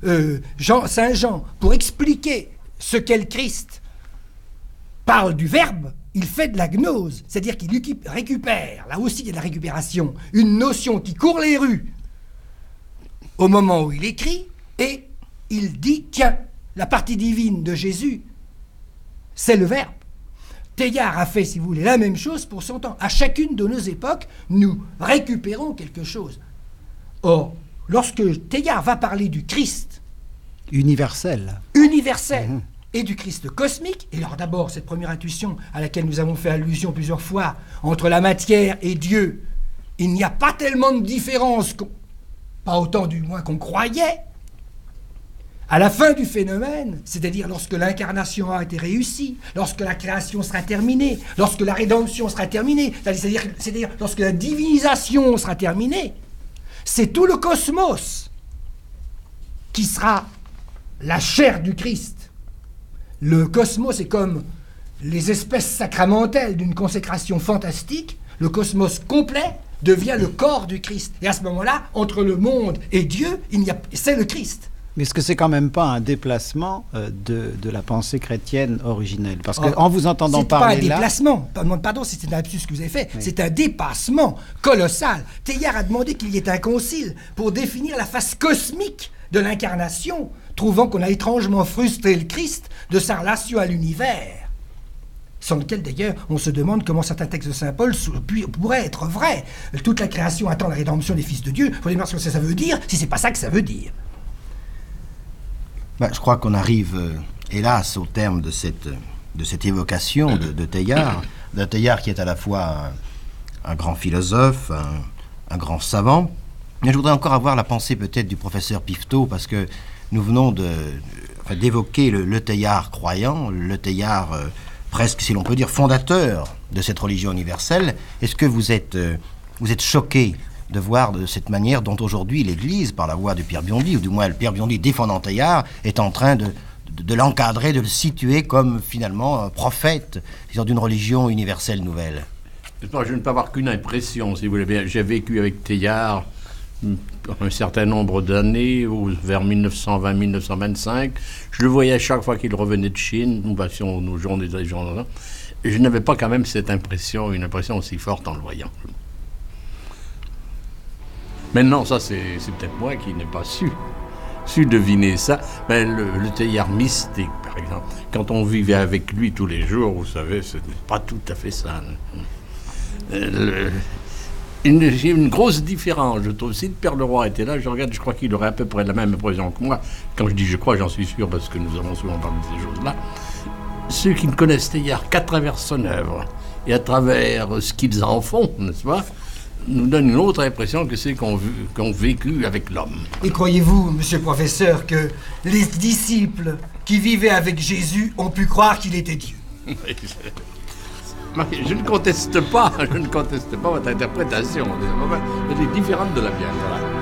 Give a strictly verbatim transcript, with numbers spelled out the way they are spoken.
euh, Jean, Saint Jean, pour expliquer ce qu'est le Christ, parle du Verbe, il fait de la gnose, c'est-à-dire qu'il récupère, là aussi il y a de la récupération, une notion qui court les rues au moment où il écrit, et il dit, tiens, la partie divine de Jésus, c'est le Verbe. Teilhard a fait, si vous voulez, la même chose pour son temps. À chacune de nos époques, nous récupérons quelque chose. Or, lorsque Teilhard va parler du Christ universel, universel mmh. et du Christ cosmique, et alors d'abord, cette première intuition à laquelle nous avons fait allusion plusieurs fois, entre la matière et Dieu, il n'y a pas tellement de différence, pas autant du moins qu'on croyait. À la fin du phénomène, c'est-à-dire lorsque l'incarnation a été réussie, lorsque la création sera terminée, lorsque la rédemption sera terminée, c'est-à-dire, c'est-à-dire lorsque la divinisation sera terminée, c'est tout le cosmos qui sera la chair du Christ. Le cosmos est comme les espèces sacramentelles d'une consécration fantastique. Le cosmos complet devient le corps du Christ. Et à ce moment-là, entre le monde et Dieu, il y a, c'est le Christ. Mais est-ce que c'est quand même pas un déplacement euh, de, de la pensée chrétienne originelle? Parce qu'en oh, vous entendant parler là... C'est pas un déplacement, là... pardon si c'est un lapsus que vous avez fait, oui. C'est un dépassement colossal. Teilhard a demandé qu'il y ait un concile pour définir la face cosmique de l'incarnation, trouvant qu'on a étrangement frustré le Christ de sa relation à l'univers. Sans lequel, d'ailleurs, on se demande comment certains textes de saint Paul pourraient être vrais. Toute la création attend la rédemption des fils de Dieu. Il faut voir ce que ça veut dire, si c'est pas ça que ça veut dire. Ben, je crois qu'on arrive, euh, hélas, au terme de cette, de cette évocation de, de Teilhard, de Teilhard qui est à la fois un, un grand philosophe, un, un grand savant. Mais je voudrais encore avoir la pensée peut-être du professeur Pifteau, parce que nous venons de, enfin, d'évoquer le, le Teilhard croyant, le Teilhard euh, presque, si l'on peut dire, fondateur de cette religion universelle. Est-ce que vous êtes, euh, vous êtes choqué de voir de cette manière dont aujourd'hui l'Église, par la voix de Pierre Biondi, ou du moins le Pierre Biondi défendant Teilhard, est en train de, de, de l'encadrer, de le situer comme finalement un prophète d'une religion universelle nouvelle? Je ne peux avoir qu'une impression, si vous voulez bien. J'ai vécu avec Teilhard un certain nombre d'années, vers mille neuf cent vingt mille neuf cent vingt-cinq. Je le voyais à chaque fois qu'il revenait de Chine, nous passions nos journées et journées. Et je n'avais pas quand même cette impression, une impression aussi forte en le voyant. Maintenant, ça, c'est, c'est peut-être moi qui n'ai pas su, su deviner ça. Mais le, le Teilhard mystique, par exemple, quand on vivait avec lui tous les jours, vous savez, ce n'est pas tout à fait ça. Euh, le, une, une grosse différence, je trouve. Si le Père Leroy était là, je regarde, je crois qu'il aurait à peu près la même impression que moi. Quand je dis je crois, j'en suis sûr, parce que nous avons souvent parlé de ces choses-là. Ceux qui ne connaissent Teilhard qu'à travers son œuvre, et à travers ce qu'ils en font, n'est-ce pas, nous donne une autre impression que c'est qu'on, qu'on vécu avec l'homme. Et croyez-vous, monsieur le professeur, que les disciples qui vivaient avec Jésus ont pu croire qu'il était Dieu? Je ne conteste pas, je ne conteste pas votre interprétation. Elle est différente de la mienne. Voilà.